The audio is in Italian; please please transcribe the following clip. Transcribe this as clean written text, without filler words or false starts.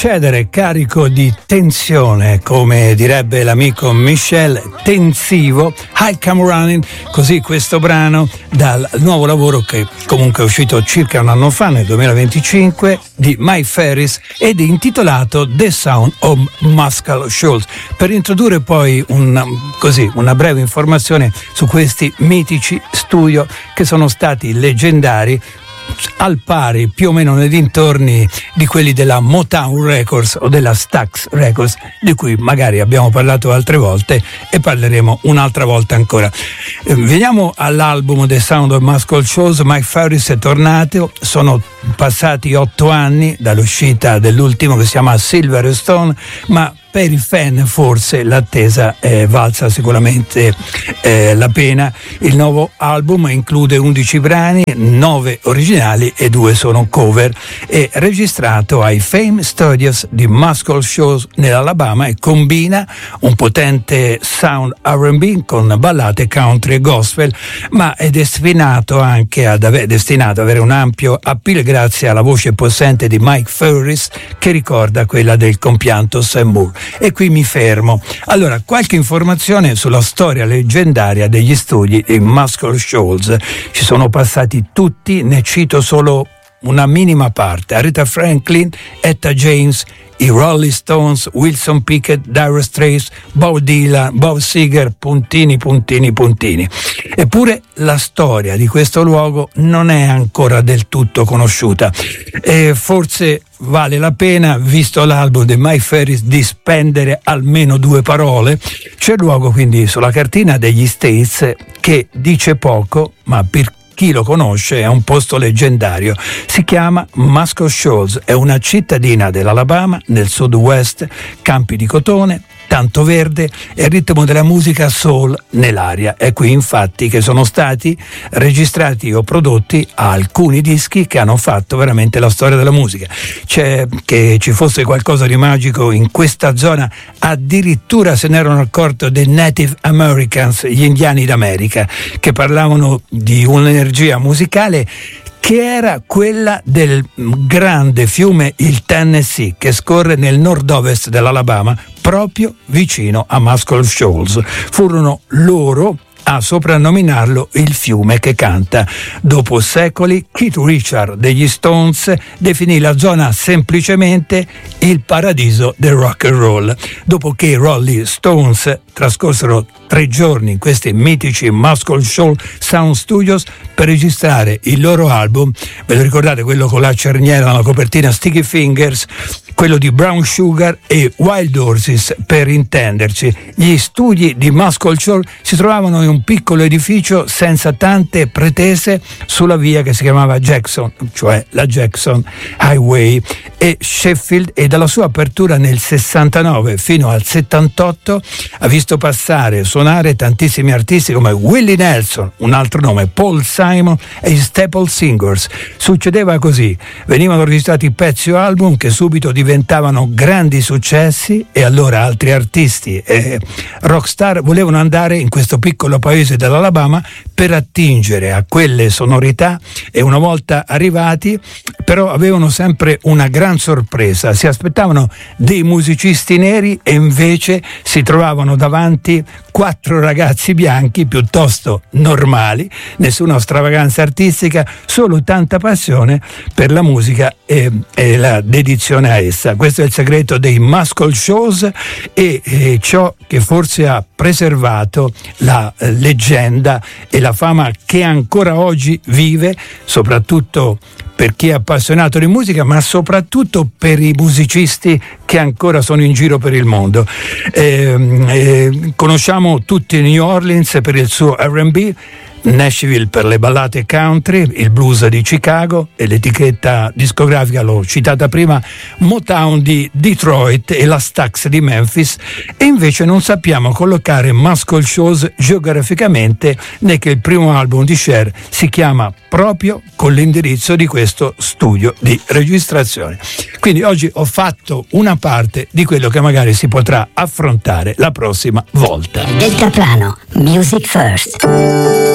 procedere carico di tensione, come direbbe l'amico Michel, tensivo, I Come Running, così questo brano dal nuovo lavoro che comunque è uscito circa un anno fa, nel 2025, di Mike Ferris ed intitolato The Sound of Muscle Shoals, per introdurre poi una breve informazione su questi mitici studio che sono stati leggendari, al pari più o meno nei dintorni di quelli della Motown Records o della Stax Records, di cui magari abbiamo parlato altre volte e parleremo un'altra volta ancora. Veniamo all'album The Sound of Muscle Shoals. Mike Ferris è tornato, sono passati 8 anni dall'uscita dell'ultimo che si chiama Silverstone, ma per i fan forse l'attesa è valsa sicuramente la pena. Il nuovo album include 11 brani, 9 originali e 2 sono cover, è registrato ai Fame Studios di Muscle Shoals nell'Alabama e combina un potente sound R&B con ballate country e gospel, ma è destinato anche ad avere un ampio appeal grazie alla voce possente di Mike Ferris, che ricorda quella del compianto Sam Moore. E qui mi fermo. Allora, qualche informazione sulla storia leggendaria degli studi di Muscle Shoals. Ci sono passati tutti, ne cito solo una minima parte: Aretha Franklin, Etta James, i Rolling Stones, Wilson Pickett, Dire Straits, Bob Dylan, Bob Seger, puntini. Eppure la storia di questo luogo non è ancora del tutto conosciuta e forse vale la pena, visto l'album di Mike Ferris, di spendere almeno 2 parole. C'è il luogo quindi sulla cartina degli States che dice poco, ma per chi lo conosce è un posto leggendario. Si chiama Muscle Shoals, è una cittadina dell'Alabama, nel sud-west, campi di cotone, tanto verde e il ritmo della musica soul nell'aria. È qui infatti che sono stati registrati o prodotti alcuni dischi che hanno fatto veramente la storia della musica. C'è che ci fosse qualcosa di magico in questa zona, addirittura se ne erano accorto dei Native Americans, gli indiani d'America, che parlavano di un'energia musicale che era quella del grande fiume il Tennessee, che scorre nel nord-ovest dell'Alabama, proprio vicino a Muscle Shoals. Furono loro a soprannominarlo il fiume che canta. Dopo secoli, Keith Richards degli Stones definì la zona semplicemente il paradiso del rock and roll. Dopo che i Rolling Stones trascorsero 3 giorni in questi mitici Muscle Shoals Sound Studios per registrare il loro album, ve lo ricordate, quello con la cerniera alla copertina, Sticky Fingers, quello di Brown Sugar e Wild Horses per intenderci. Gli studi di Muscle Shoals si trovavano in un piccolo edificio senza tante pretese sulla via che si chiamava Jackson, cioè la Jackson Highway, e Sheffield, e dalla sua apertura nel 69 fino al 78 ha visto passare e suonare tantissimi artisti come Willie Nelson, un altro nome, Paul Simon e gli Staple Singers. Succedeva così: venivano registrati pezzi o album che subito diventavano grandi successi e allora altri artisti e rockstar volevano andare in questo piccolo paese dell'Alabama per attingere a quelle sonorità, e una volta arrivati però avevano sempre una gran sorpresa: si aspettavano dei musicisti neri e invece si trovavano davanti 4 ragazzi bianchi piuttosto normali, nessuna stravaganza artistica, solo tanta passione per la musica e la dedizione a essa. Questo è il segreto dei Muscle Shoals e ciò che forse ha preservato la leggenda e la fama che ancora oggi vive, soprattutto per chi è appassionato di musica, ma soprattutto per i musicisti che ancora sono in giro per il mondo. Conosciamo tutti New Orleans per il suo R&B, Nashville per le ballate country, il blues di Chicago e l'etichetta discografica, l'ho citata prima, Motown di Detroit e la Stax di Memphis, e invece non sappiamo collocare Muscle Shoals geograficamente, né che il primo album di Cher si chiama proprio con l'indirizzo di questo studio di registrazione. Quindi oggi ho fatto una parte di quello che magari si potrà affrontare la prossima volta. Deltaplano, Music First.